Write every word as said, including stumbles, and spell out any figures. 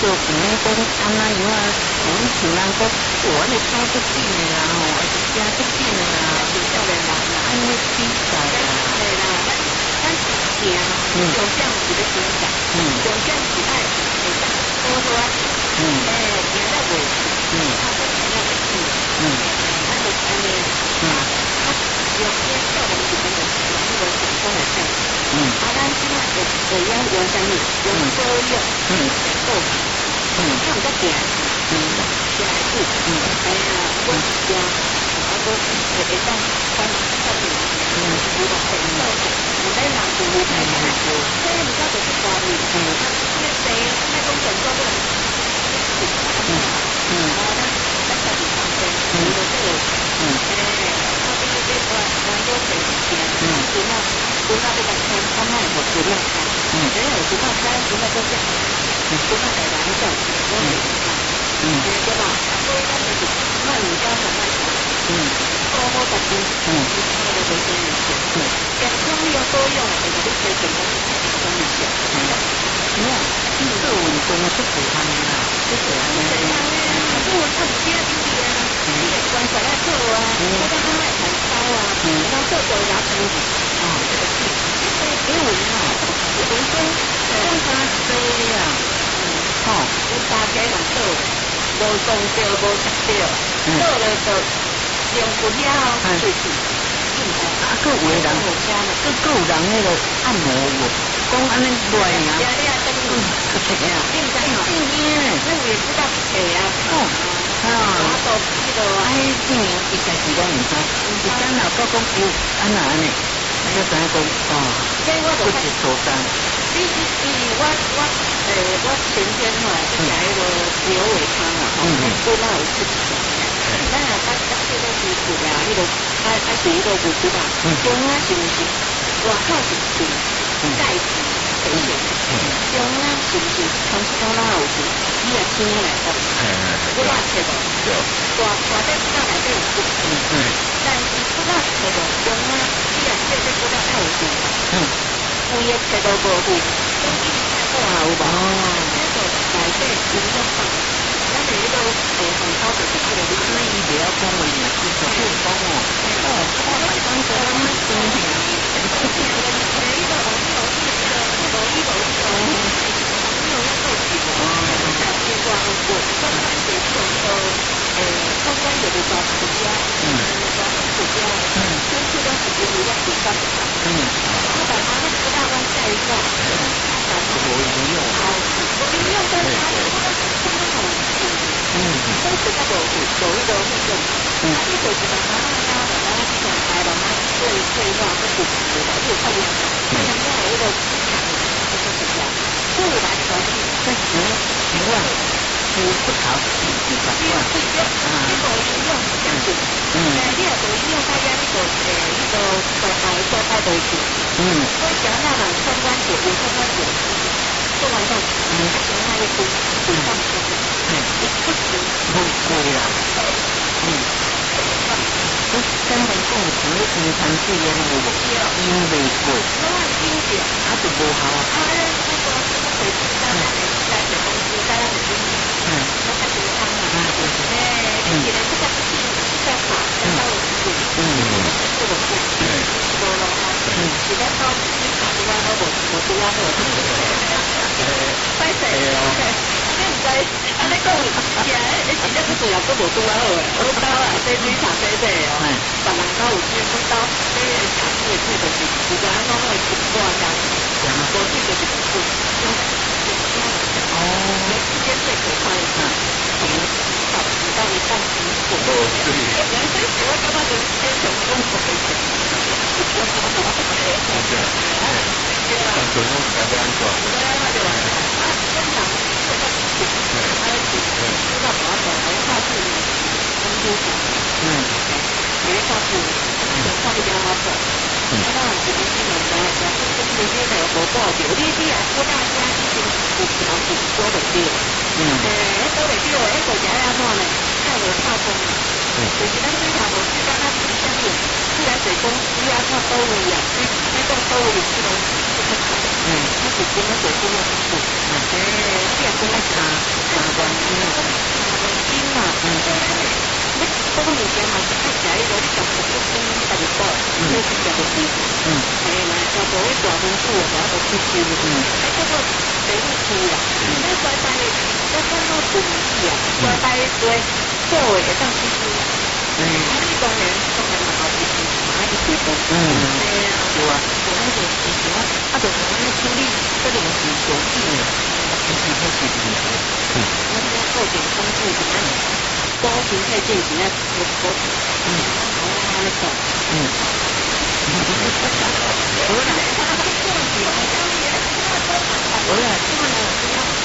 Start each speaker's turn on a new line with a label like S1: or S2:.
S1: 做平安讲安那样啊，我们像人讲，我咧跑得紧的啦吼，还是行得紧的啦，就少年人啦，安尼比赛啦，
S2: 对啦，咱咱是行，重点是咧比赛，重点是爱会当好好啊，诶，行得袂死，嗯，啊，都行得会死，嗯，咱就是安尼，啊，啊，有些少年时阵就是用迄个成功的态度，嗯，啊，咱即摆会会用用啥物？用保养，嗯，保养，嗯，啊，毋则行，嗯，行来久，嗯，哎呀，我是惊，啊，我会会当穿穿面，嗯，有个很瘦的，有咧人服务太太，所以毋则就是大面，嗯，啊，迄个谁，那种整装的，嗯，嗯，啊，咱咱家己放心，嗯，就这个，嗯，哎，啊，这个这个网友陪行，嗯，囡仔囡仔要来看，看卖互囡仔看，嗯，哎，囡仔看，囡仔都这样，嗯，囡仔来来照顾，我袂看，嗯，对吧？所以咱就是卖物件上卖看，嗯，好好食饭，嗯，我就袂生意做，嗯，健康要保养，会甲你提健康生意做，嗯，
S1: 是啊，做运动足健康的啦，足健康的，
S2: 健康的啊，做运动是啊，就是啊，你的关节要好啊，我刚刚来谈操啊，嗯，然后做做牙疼，哦，这个是，因为啊，有时讲讲啥多啊，嗯，吼，有大家人做，无讲着无食着，做了就用不了，就是。
S1: 啊，佮有的人，佮佮有人迄个按摩无，讲安尼累啊，
S2: 压力啊，等于，
S1: 系啊，
S2: 应该哦，
S1: 正经诶，
S2: 那我也知道是谁啊，哦，啊，我都记得啊，
S1: 哎，证明伊家己拢毋知，伊敢若讲讲有安那安尼，啊，就知影讲哦，骨质疏松。
S2: 其实是我我诶，我前天吼去食迄个牛尾汤啊，吼，骨肉有出血。咱若咱咱这个是骨啊，迄个啊啊是迄个骨骨啊，中啊是毋是？外口是是钙质缺陷，中啊是毋是？康熙中哪有是？你也听来讲，骨啊切无，大大只骨内底有骨，但是骨啊切无，中啊你也切这骨啊爱有骨，规个切都无骨，总之太好啊有无？这个内底营养棒。咱的迄个诶，红烧就是迄个，
S1: 所以伊袂晓讲话嘛，伊就好讲哦。哦，我来讲说咱们真听。
S2: 诶，伊个网友伊个无伊无伊个，伊有那个记录，像结quả有过，相关结束后，诶，相关就是抓时间，嗯，抓时间，嗯，先去段时间你要补上补上，嗯，我把它那个大光晒一下，嗯，
S1: 无营养，
S2: 好，无营养但是它那个真的好。嗯，所以这个无无迄个运动，啊，你就是慢慢啊，慢慢上台，慢慢退退化，不补补的，就快点，快点要有迄个市场，就是这样。所以来讲，
S1: 这食食啊，吃不好是是习惯，啊，
S2: 你无营养是这样子，嗯，你若无营养，大家你就诶，迄个大大大大都是，嗯，所以讲那人三关节有三关节。做完后，嗯，他其他的都不放松，嗯，不行，
S1: 不贵啦，嗯，我跟人讲，像你平常时间有无？因为贵，
S2: 我很经典，
S1: 啊就无效啊。
S2: 啊，那个那个回去在那里在水公司在那里经营，嗯，那个健康嘛，啊对对，哎，而且呢，这个是在跑，在跑路子，嗯，这个是，嗯，是多了哈，嗯，其他跑你跑多啊，我我多啊，我。歹势，你毋知安尼讲，是啊，你真正去做也都无拄啊好诶。我兜啊，洗水茶洗洗哦，别人兜有水，我兜洗茶水诶水就是有个安怎我会煮多加水，无水就是不煮。哦，时间最可怕的是从早时到一半辛苦。哦，对。我感觉就是天成功苦的钱。
S3: 但总共才被安装。
S2: 对啊，那就完了。啊，正常这个是苦，还有苦，知道怎么走，还要告诉你，很辛苦。嗯，也会告诉你，那个到底怎么走。啊，当然这个新闻在在这这些的无报道，你你啊，我大家已经有条件做袂到。嗯。诶，做袂到，迄个是安怎呢？太有怕风了。嗯。就是咱水头无水，咱咱水下面，自来水公司啊，看倒位啊，水那种倒位这种。
S1: 嗯，他是怎么做怎么做，嗯，诶，你也不爱查查关心，查关心嘛，嗯嗯，你这个物件嘛是爱食迄个你讲什么心大就多，你是食到几时，嗯，诶，嘛差不多大分数的话都出去，嗯，哎，这个北路区啦，那乖乖的，那看到主意啊，乖乖对，做会当出去。嗯，你当然当然嘛，好，就是嘛，一起做，嗯，对啊，对啊，我那个以前啊，啊，就是我那处理这种是容易的，以前太注意了，嗯，我们要做点工作怎么样？多平太健体那多多，嗯，好啊，那个，嗯，好啦，好啦，这样子，我来，这样子，